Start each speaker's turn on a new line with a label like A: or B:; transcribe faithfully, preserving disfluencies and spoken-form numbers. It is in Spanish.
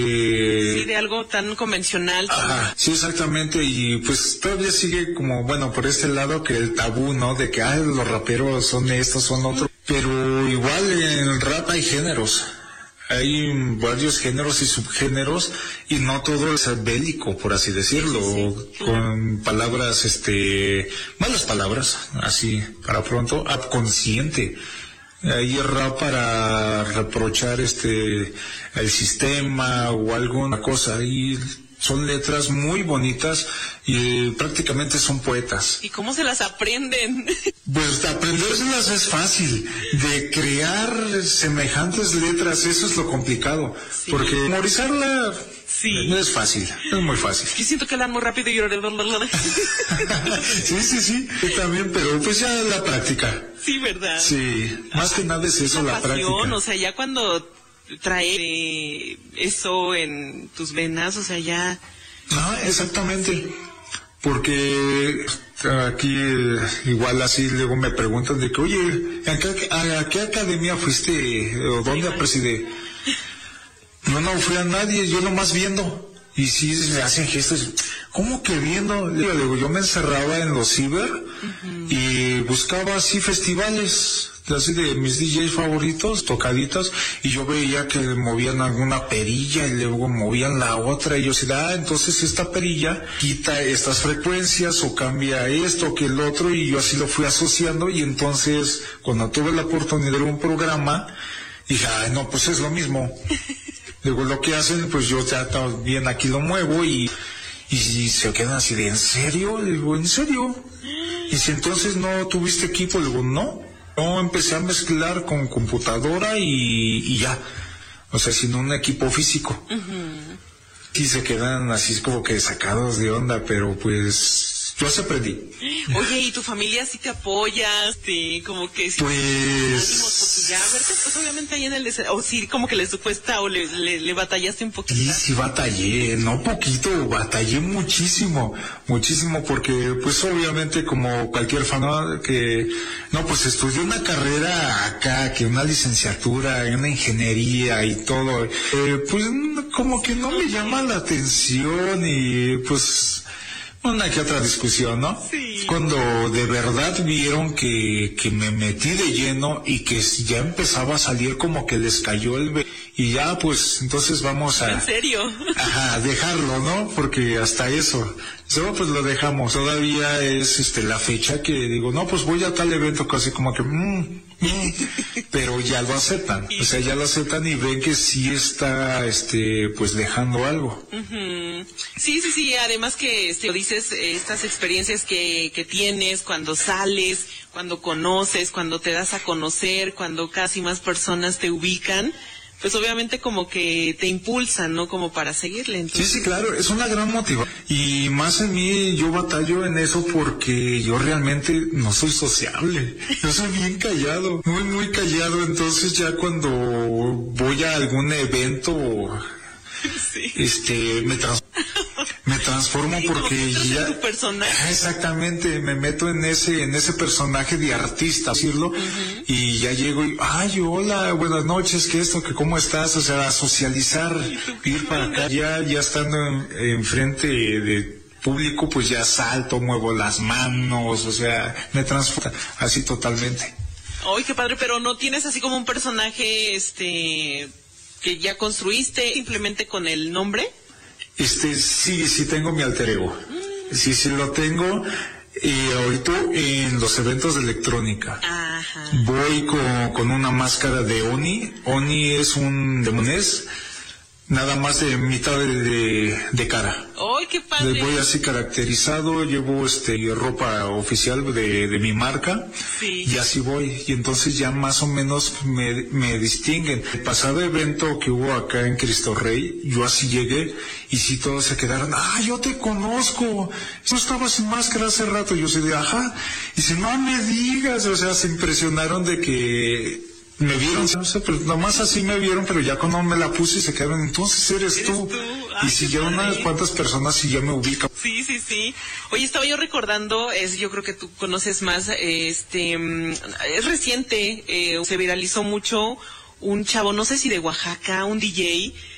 A: Eh, sí, de algo tan convencional.
B: Ajá, sí, exactamente, y pues todavía sigue como, bueno, por este lado que el tabú, ¿no? De que, ay, los raperos son estos, son otros, pero igual en el rap hay géneros. Hay varios géneros y subgéneros y no todo es bélico, por así decirlo, sí, sí, sí. Con palabras, este, malas palabras, así, para pronto, consciente. Hay rap para reprochar este, el sistema o alguna cosa y son letras muy bonitas y prácticamente son poetas.
A: ¿Y cómo se las aprenden?
B: Pues aprendérselas es fácil, de crear semejantes letras, eso es lo complicado, sí. Porque memorizarla sí. No es fácil, es muy fácil.
A: Yo siento que hablan muy rápido y yo...
B: Sí, sí, sí, yo también, pero pues ya la práctica.
A: Sí, ¿verdad?
B: Sí, más que nada es eso, la, la pasión, práctica.
A: O sea, ya cuando trae eso en tus venas, o sea, ya...
B: No, exactamente, porque aquí igual así luego me preguntan de que, oye, ¿a qué, a, a qué academia fuiste o dónde aprendiste? No, no fui a nadie, yo nomás viendo. Y sí, me hacen gestos, ¿cómo que viendo? Le digo, yo me encerraba en los ciber uh-huh. y buscaba así festivales, así de mis D Js favoritos, tocaditas, y yo veía que movían alguna perilla y luego movían la otra, y yo decía, ah, entonces esta perilla quita estas frecuencias o cambia esto que el otro, y yo así lo fui asociando, y entonces cuando tuve la oportunidad de un programa, dije, ay, no, pues es lo mismo. Luego lo que hacen, pues yo ya bien aquí lo muevo y, y, y se quedan así de, ¿en serio? Le digo, ¿en serio? Y si entonces no tuviste equipo, le digo, no, no, empecé a mezclar con computadora y, y ya, o sea, sin un equipo físico. Uh-huh. Y se quedan así como que sacados de onda, pero pues yo se aprendí.
A: Oye, ¿y tu familia sí te apoya? Sí, como que sí.
B: Pues...
A: Porque ya verte, pues obviamente ahí en el... O sí, como que les cuesta o le, le, le batallaste un poquito.
B: Sí, sí batallé, no poquito, batallé muchísimo, muchísimo, porque pues obviamente como cualquier fan, ¿no? Que, no, pues estudié una carrera acá, que una licenciatura, una ingeniería y todo, eh, pues como que no me llama la atención y pues... Una que otra discusión, ¿no?
A: Sí.
B: Cuando de verdad vieron que, que me metí de lleno y que ya empezaba a salir como que les cayó el... Be- y ya, pues, entonces vamos a...
A: ¿En serio?
B: Ajá, dejarlo, ¿no? Porque hasta eso... Solo pues lo dejamos. Todavía es este la fecha que digo, no, pues voy a tal evento, casi como que... Mm, mm, pero ya lo aceptan. O sea, ya lo aceptan y ven que sí está, este, pues dejando algo.
A: Uh-huh. Sí, sí, sí. Además que este, lo dices, estas experiencias que, que tienes cuando sales, cuando conoces, cuando te das a conocer, cuando casi más personas te ubican... Pues obviamente como que te impulsan, ¿no? Como para seguirle. Entonces...
B: Sí, sí, claro, es una gran motivación. Y más en mí, yo batallo en eso porque yo realmente no soy sociable. Yo soy bien callado, muy, muy callado. Entonces ya cuando voy a algún evento, sí. este, me transformo. Me transformo
A: sí,
B: porque ya
A: tu personaje.
B: Exactamente, me meto en ese en ese personaje de artista, decirlo, uh-huh. Y ya llego y ay, hola, buenas noches, que esto, que cómo estás, o sea, a socializar, ir para acá, ya ya estando enfrente en de público, pues ya salto, muevo las manos, o sea, me transformo así totalmente.
A: Ay, qué padre, pero no tienes así como un personaje este que ya construiste simplemente con el nombre.
B: Este, sí, sí tengo mi alter ego. Sí, sí lo tengo. Y ahorita en los eventos de electrónica.
A: Ajá.
B: Voy con, con una máscara de Oni. Oni es un demonés. Nada más de mitad de, de, de cara.
A: ¡Ay, qué padre!
B: Voy así caracterizado, llevo este ropa oficial de, de mi marca,
A: sí.
B: Y así voy, y entonces ya más o menos me, me distinguen. El pasado evento que hubo acá en Cristo Rey, yo así llegué, y sí todos se quedaron, ¡ah, yo te conozco! Yo estaba sin máscara hace rato, yo soy de, ajá, y si no me digas, o sea, se impresionaron de que... Me vieron, no sé, pero nomás así me vieron, pero ya cuando me la puse y se quedaron, entonces eres, ¿Eres tú. tú? Ah, y si ya unas cuantas personas sí ya me ubican.
A: Sí, sí, sí. Oye, estaba yo recordando, es, yo creo que tú conoces más, este, es reciente, eh, se viralizó mucho un chavo, no sé si de Oaxaca, un D J,